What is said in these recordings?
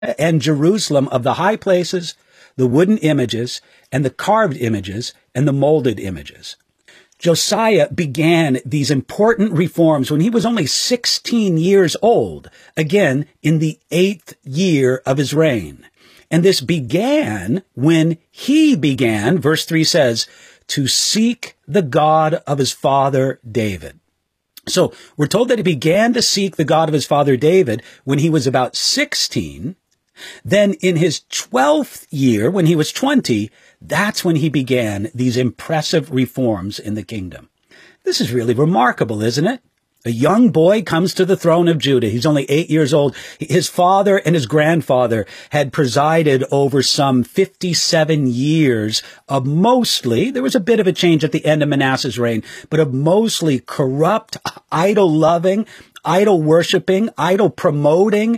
and Jerusalem of the high places, the wooden images, and the carved images, and the molded images. Josiah began these important reforms when he was only 16 years old, again, in the 8th year of his reign. And this began when he began, verse 3 says, to seek the God of his father David. So we're told that he began to seek the God of his father David when he was about 16. Then in his 12th year, when he was 20, that's when he began these impressive reforms in the kingdom. This is really remarkable, isn't it? A young boy comes to the throne of Judah. He's only 8 years old. His father and his grandfather had presided over some 57 years of mostly, there was a bit of a change at the end of Manasseh's reign, but of mostly corrupt, idol-loving, idol-worshiping, idol-promoting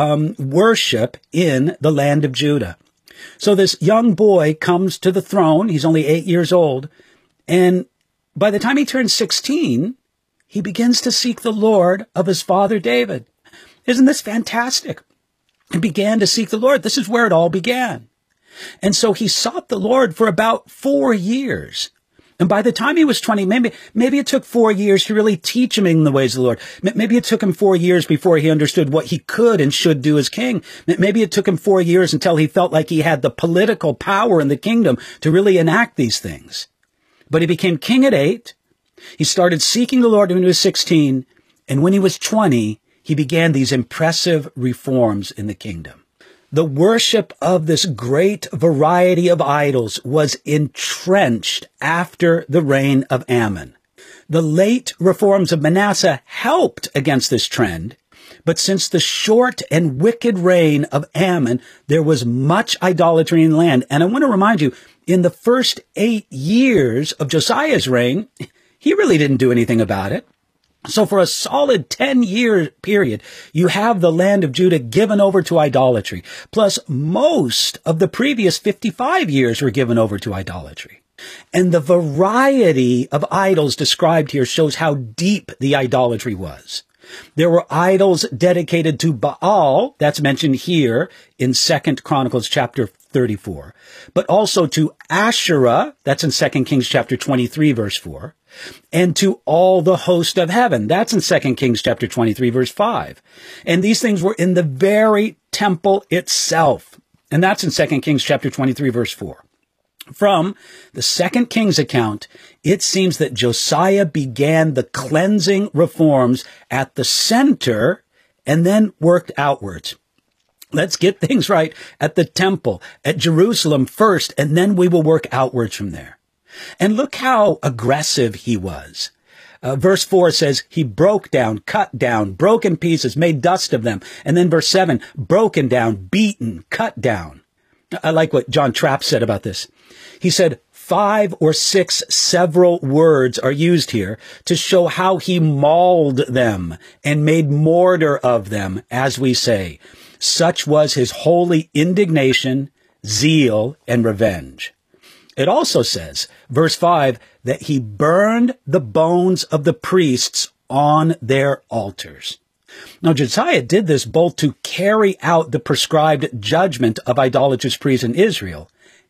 worship in the land of Judah. So this young boy comes to the throne. He's only 8 years old. And by the time he turns 16, he begins to seek the Lord of his father David. Isn't this fantastic? He began to seek the Lord. This is where it all began. And so he sought the Lord for about 4 years. And by the time he was 20, maybe it took 4 years to really teach him in the ways of the Lord. Maybe it took him 4 years before he understood what he could and should do as king. Maybe it took him 4 years until he felt like he had the political power in the kingdom to really enact these things. But he became king at 8. He started seeking the Lord when he was 16. And when he was 20, he began these impressive reforms in the kingdom. The worship of this great variety of idols was entrenched after the reign of Amon. The late reforms of Manasseh helped against this trend, but since the short and wicked reign of Amon, there was much idolatry in the land. And I want to remind you, in the first 8 years of Josiah's reign, he really didn't do anything about it. So for a solid 10-year period, you have the land of Judah given over to idolatry. Plus, most of the previous 55 years were given over to idolatry. And the variety of idols described here shows how deep the idolatry was. There were idols dedicated to Baal, that's mentioned here in 2 Chronicles chapter 34, but also to Asherah, that's in 2 Kings chapter 23, verse 4, and to all the host of heaven, that's in 2 Kings chapter 23, verse 5. And these things were in the very temple itself, and that's in 2 Kings chapter 23, verse 4. From the 2 Kings account, it seems that Josiah began the cleansing reforms at the center and then worked outwards. Let's get things right at the temple, at Jerusalem first, and then we will work outwards from there. And look how aggressive he was. Verse 4 says, he broke down, cut down, broke in pieces, made dust of them. And then verse 7, broken down, beaten, cut down. I like what John Trapp said about this. He said, 5 or 6 several words are used here to show how he mauled them and made mortar of them, as we say. Such was his holy indignation, zeal, and revenge. It also says, verse 5, that he burned the bones of the priests on their altars. Now, Josiah did this both to carry out the prescribed judgment of idolatrous priests in Israel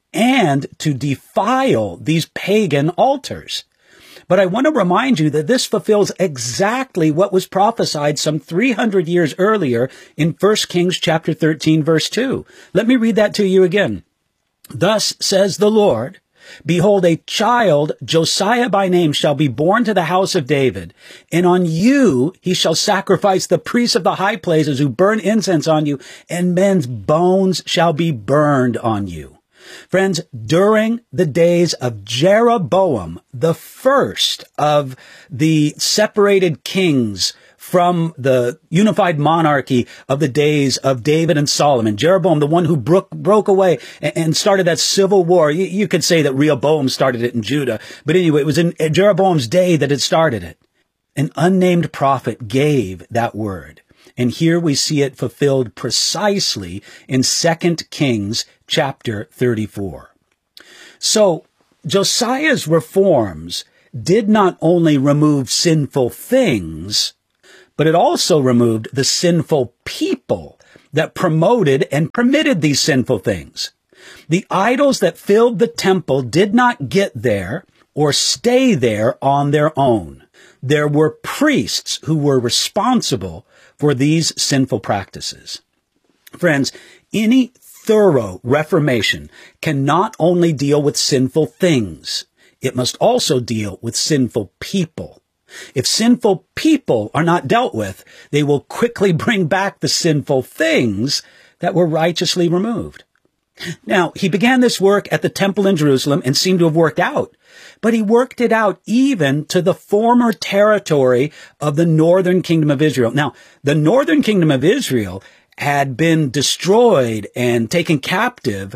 and to defile these pagan altars. But I want to remind you that this fulfills exactly what was prophesied some 300 years earlier in 1 Kings chapter 13, verse 2. Let me read that to you again. Thus says the Lord, behold, a child, Josiah by name, shall be born to the house of David, and on you he shall sacrifice the priests of the high places who burn incense on you, and men's bones shall be burned on you. Friends, during the days of Jeroboam, the first of the separated kings from the unified monarchy of the days of David and Solomon, Jeroboam, the one who broke away and started that civil war. You could say that Rehoboam started it in Judah, but anyway, it was in Jeroboam's day that it started it. An unnamed prophet gave that word. And here we see it fulfilled precisely in 2 Kings chapter 34. So Josiah's reforms did not only remove sinful things, but it also removed the sinful people that promoted and permitted these sinful things. The idols that filled the temple did not get there or stay there on their own. There were priests who were responsible for these sinful practices. Friends, any thorough reformation can not only deal with sinful things, it must also deal with sinful people. If sinful people are not dealt with, they will quickly bring back the sinful things that were righteously removed. Now, he began this work at the temple in Jerusalem and seemed to have worked out, but he worked it out even to the former territory of the northern kingdom of Israel. Now, the northern kingdom of Israel had been destroyed and taken captive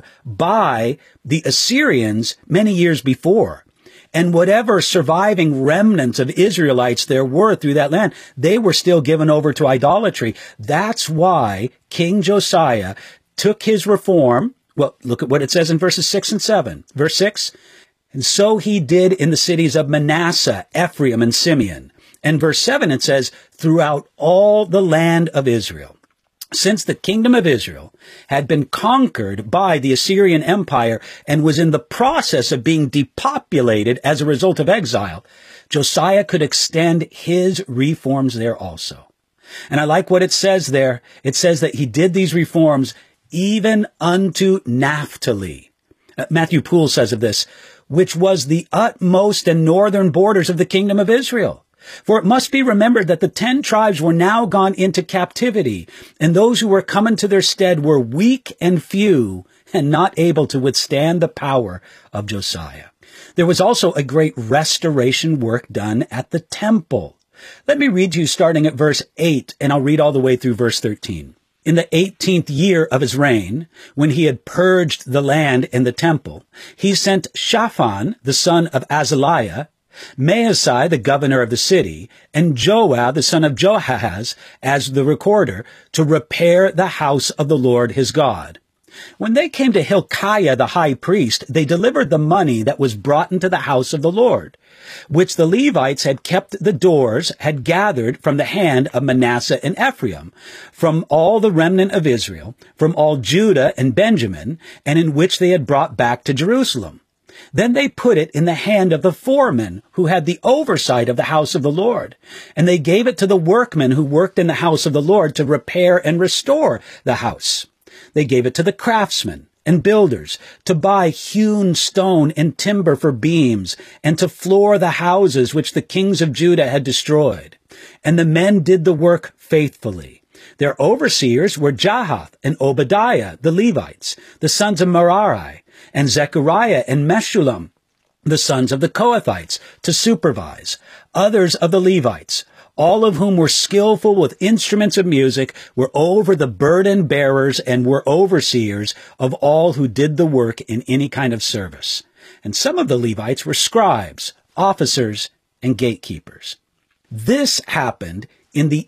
by the Assyrians many years before. And whatever surviving remnants of Israelites there were through that land, they were still given over to idolatry. That's why King Josiah took his reform. Well, look at what it says in verses 6 and 7. Verse 6, and so he did in the cities of Manasseh, Ephraim, and Simeon. And verse 7, it says, throughout all the land of Israel. Since the kingdom of Israel had been conquered by the Assyrian Empire and was in the process of being depopulated as a result of exile, Josiah could extend his reforms there also. And I like what it says there. It says that he did these reforms even unto Naphtali. Matthew Poole says of this, which was the utmost and northern borders of the kingdom of Israel. For it must be remembered that the 10 tribes were now gone into captivity, and those who were coming to their stead were weak and few, and not able to withstand the power of Josiah. There was also a great restoration work done at the temple. Let me read to you starting at verse 8, and I'll read all the way through verse 13. In the 18th year of his reign, when he had purged the land and the temple, he sent Shaphan, the son of Azaliah, Maasai, the governor of the city, and Joab, the son of Joahaz, as the recorder, to repair the house of the Lord his God. When they came to Hilkiah the high priest, they delivered the money that was brought into the house of the Lord, which the Levites had kept the doors, had gathered from the hand of Manasseh and Ephraim, from all the remnant of Israel, from all Judah and Benjamin, and in which they had brought back to Jerusalem. Then they put it in the hand of the foreman who had the oversight of the house of the Lord. And they gave it to the workmen who worked in the house of the Lord to repair and restore the house. They gave it to the craftsmen and builders to buy hewn stone and timber for beams and to floor the houses which the kings of Judah had destroyed. And the men did the work faithfully. Their overseers were Jahath and Obadiah, the Levites, the sons of Merari, and Zechariah and Meshullam, the sons of the Kohathites, to supervise. Others of the Levites, all of whom were skillful with instruments of music, were over the burden bearers and were overseers of all who did the work in any kind of service. And some of the Levites were scribes, officers, and gatekeepers. This happened in the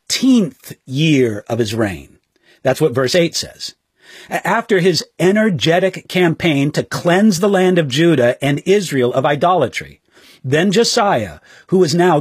18th year of his reign. That's what verse 8 says. After his energetic campaign to cleanse the land of Judah and Israel of idolatry, then Josiah, who was now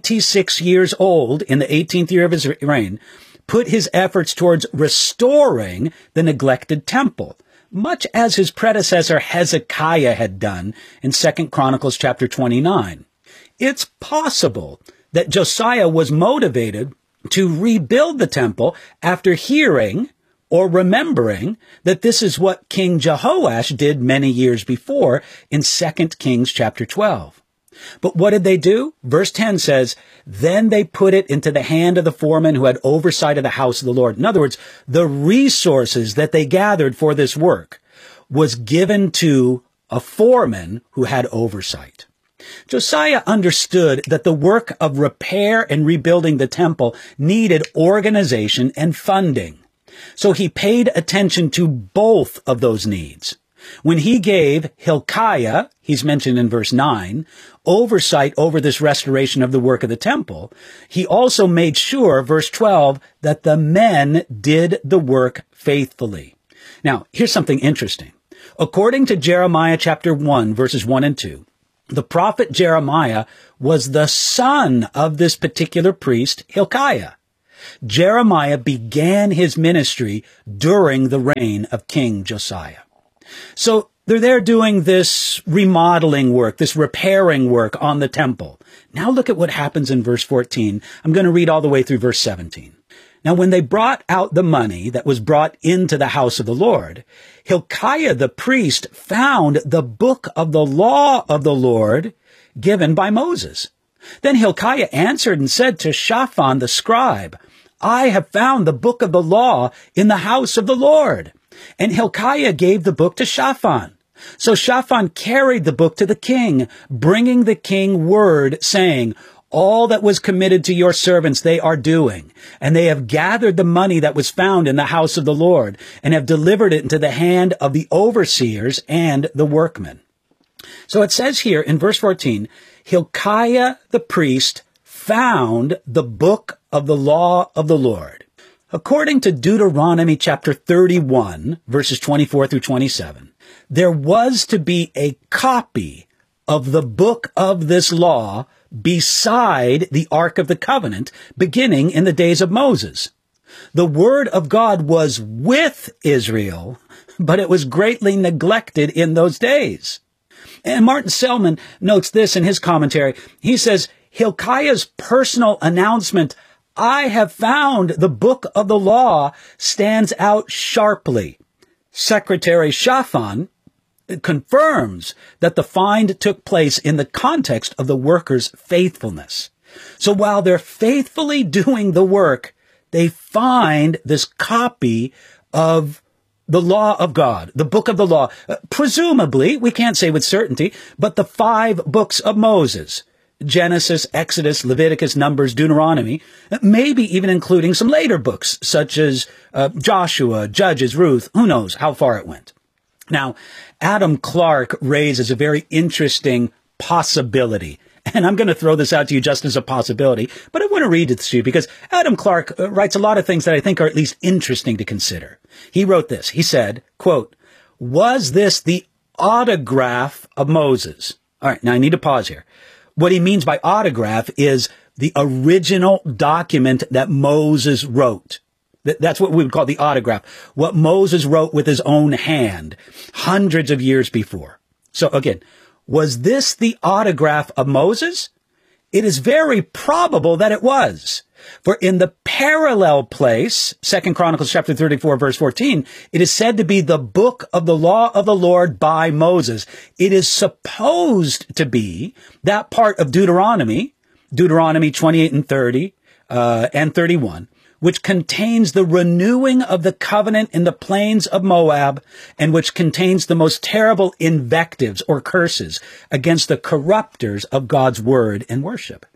26 years old in the 18th year of his reign, put his efforts towards restoring the neglected temple, much as his predecessor Hezekiah had done in 2 Chronicles chapter 29. It's possible that Josiah was motivated to rebuild the temple after hearing or remembering that this is what King Jehoash did many years before in 2 Kings chapter 12. But what did they do? Verse 10 says, then they put it into the hand of the foreman who had oversight of the house of the Lord. In other words, the resources that they gathered for this work was given to a foreman who had oversight. Josiah understood that the work of repair and rebuilding the temple needed organization and funding. So he paid attention to both of those needs. When he gave Hilkiah, he's mentioned in verse 9, oversight over this restoration of the work of the temple, he also made sure, verse 12, that the men did the work faithfully. Now, here's something interesting. According to Jeremiah chapter 1, verses 1 and 2, the prophet Jeremiah was the son of this particular priest, Hilkiah. Jeremiah began his ministry during the reign of King Josiah. So they're there doing this remodeling work, this repairing work on the temple. Now look at what happens in verse 14. I'm going to read all the way through verse 17. Now, when they brought out the money that was brought into the house of the Lord, Hilkiah the priest found the book of the law of the Lord given by Moses. Then Hilkiah answered and said to Shaphan the scribe, I have found the book of the law in the house of the Lord. And Hilkiah gave the book to Shaphan. So Shaphan carried the book to the king, bringing the king word, saying, all that was committed to your servants they are doing, and they have gathered the money that was found in the house of the Lord, and have delivered it into the hand of the overseers and the workmen. So it says here in verse 14, Hilkiah the priest found the book of the law of the Lord. According to Deuteronomy chapter 31, verses 24 through 27, there was to be a copy of the book of this law beside the Ark of the Covenant, beginning in the days of Moses. The word of God was with Israel, but it was greatly neglected in those days. And Martin Selman notes this in his commentary. He says, Hilkiah's personal announcement, I have found the book of the law, stands out sharply. Secretary Shaphan confirms that the find took place in the context of the workers' faithfulness. So while they're faithfully doing the work, they find this copy of the law of God, the book of the law, presumably, we can't say with certainty, but the 5 books of Moses, Genesis, Exodus, Leviticus, Numbers, Deuteronomy, maybe even including some later books such as Joshua, Judges, Ruth, who knows how far it went. Now, Adam Clarke raises a very interesting possibility, and I'm going to throw this out to you just as a possibility, but I want to read it to you because Adam Clarke writes a lot of things that I think are at least interesting to consider. He wrote this. He said, quote, was this the autograph of Moses? All right, now I need to pause here. What he means by autograph is the original document that Moses wrote. That's what we would call the autograph. What Moses wrote with his own hand hundreds of years before. So again, was this the autograph of Moses? It is very probable that it was. For in the parallel place, 2 Chronicles chapter 34, verse 14, it is said to be the book of the law of the Lord by Moses. It is supposed to be that part of Deuteronomy 28 and 30, and 31, which contains the renewing of the covenant in the plains of Moab, and which contains the most terrible invectives or curses against the corrupters of God's word and worship.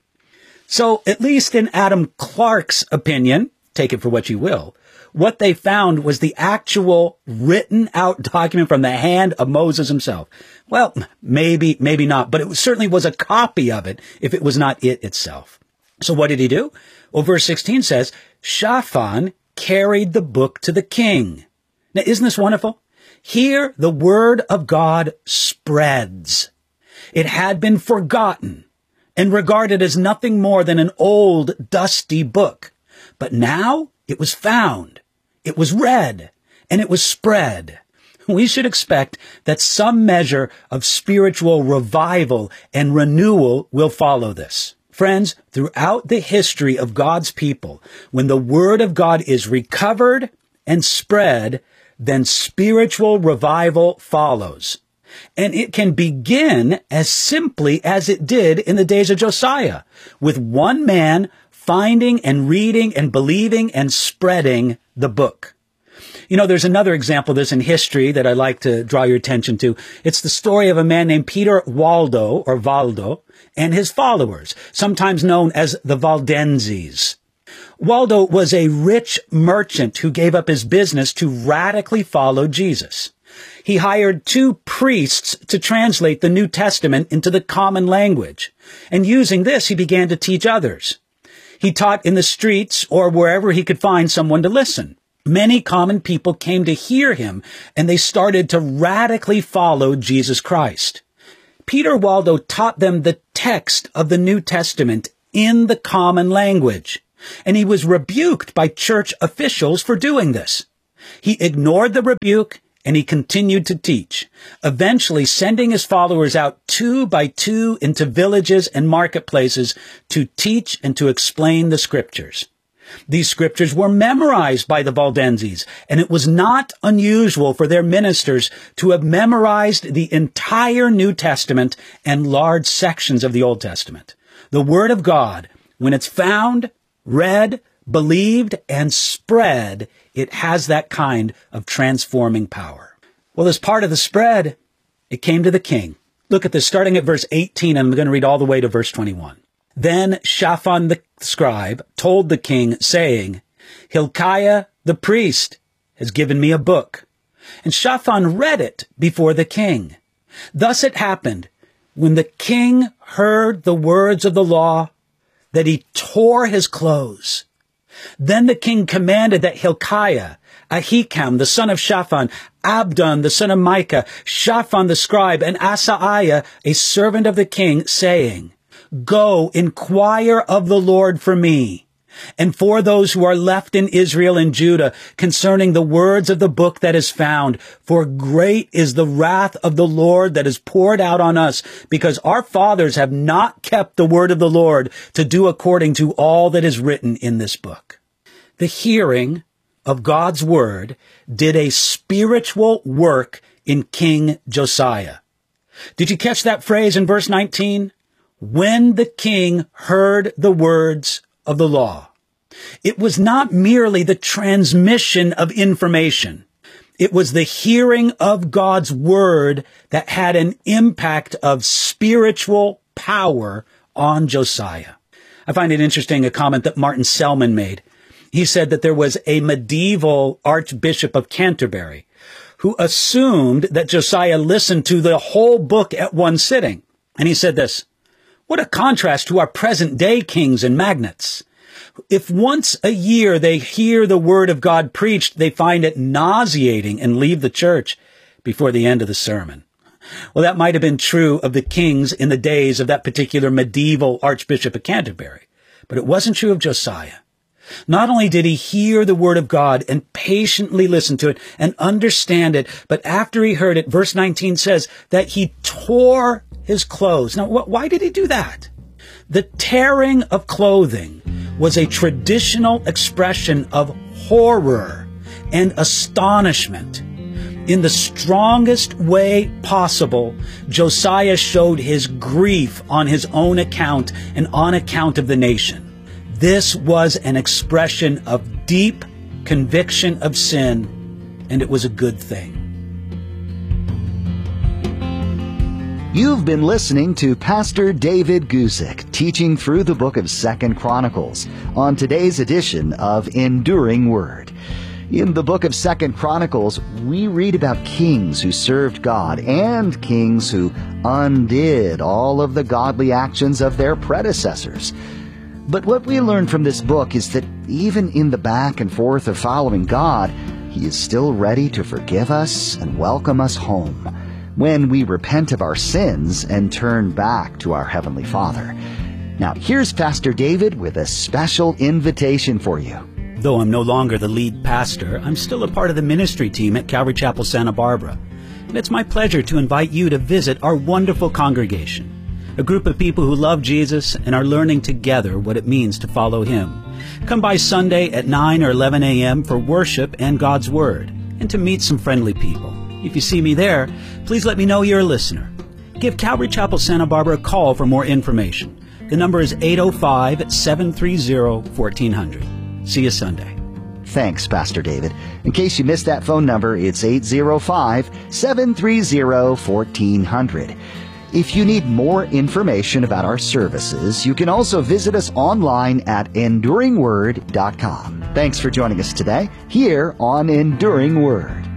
So, at least in Adam Clarke's opinion, take it for what you will, what they found was the actual written out document from the hand of Moses himself. Well, maybe not, but it certainly was a copy of it if it was not it itself. So what did he do? Well, verse 16 says, Shaphan carried the book to the king. Now, isn't this wonderful? Here, the word of God spreads. It had been forgotten and regarded as nothing more than an old, dusty book. But now it was found, it was read, and it was spread. We should expect that some measure of spiritual revival and renewal will follow this. Friends, throughout the history of God's people, when the Word of God is recovered and spread, then spiritual revival follows. And it can begin as simply as it did in the days of Josiah, with one man finding and reading and believing and spreading the book. You know, there's another example of this in history that I'd like to draw your attention to. It's the story of a man named Peter Waldo, or Valdo, and his followers, sometimes known as the Valdenses. Waldo was a rich merchant who gave up his business to radically follow Jesus. He hired 2 priests to translate the New Testament into the common language, and using this, he began to teach others. He taught in the streets or wherever he could find someone to listen. Many common people came to hear him, and they started to radically follow Jesus Christ. Peter Waldo taught them the text of the New Testament in the common language. and he was rebuked by church officials for doing this. He ignored the rebuke and he continued to teach, eventually sending his followers out 2 by 2 into villages and marketplaces to teach and to explain the scriptures. These scriptures were memorized by the Valdenses, and it was not unusual for their ministers to have memorized the entire New Testament and large sections of the Old Testament. The Word of God, when it's found, read, believed, and spread, it has that kind of transforming power. Well, as part of the spread, it came to the king. Look at this, starting at verse 18, and I'm going to read all the way to verse 21. Then Shaphan the scribe told the king, saying, Hilkiah the priest has given me a book. And Shaphan read it before the king. Thus it happened, when the king heard the words of the law, that he tore his clothes. Then the king commanded that Hilkiah, Ahikam, the son of Shaphan, Abdon, the son of Micah, Shaphan the scribe, and Asaiah, a servant of the king, saying, Go, inquire of the Lord for me, and for those who are left in Israel and Judah, concerning the words of the book that is found. For great is the wrath of the Lord that is poured out on us, because our fathers have not kept the word of the Lord to do according to all that is written in this book. The hearing of God's word did a spiritual work in King Josiah. Did you catch that phrase in verse 19? When the king heard the words of the law. It was not merely the transmission of information. It was the hearing of God's word that had an impact of spiritual power on Josiah. I find it interesting, a comment that Martin Selman made. He said that there was a medieval Archbishop of Canterbury who assumed that Josiah listened to the whole book at one sitting. And he said this, what a contrast to our present day kings and magnates. If once a year they hear the word of God preached, they find it nauseating and leave the church before the end of the sermon. Well, that might have been true of the kings in the days of that particular medieval Archbishop of Canterbury, but it wasn't true of Josiah. Not only did he hear the word of God and patiently listen to it and understand it, but after he heard it, verse 19 says that he tore his clothes. Now, why did he do that? The tearing of clothing was a traditional expression of horror and astonishment. In the strongest way possible, Josiah showed his grief on his own account and on account of the nation. This was an expression of deep conviction of sin, and it was a good thing. You've been listening to Pastor David Guzik teaching through the book of 2 Chronicles on today's edition of Enduring Word. In the book of 2 Chronicles, we read about kings who served God and kings who undid all of the godly actions of their predecessors. But what we learn from this book is that even in the back and forth of following God, He is still ready to forgive us and welcome us home when we repent of our sins and turn back to our Heavenly Father. Now, here's Pastor David with a special invitation for you. Though I'm no longer the lead pastor, I'm still a part of the ministry team at Calvary Chapel, Santa Barbara. And it's my pleasure to invite you to visit our wonderful congregation, a group of people who love Jesus and are learning together what it means to follow Him. Come by Sunday at 9 or 11 a.m. for worship and God's Word, and to meet some friendly people. If you see me there, please let me know you're a listener. Give Calvary Chapel Santa Barbara a call for more information. The number is 805-730-1400. See you Sunday. Thanks, Pastor David. In case you missed that phone number, it's 805-730-1400. If you need more information about our services, you can also visit us online at enduringword.com. Thanks for joining us today here on Enduring Word.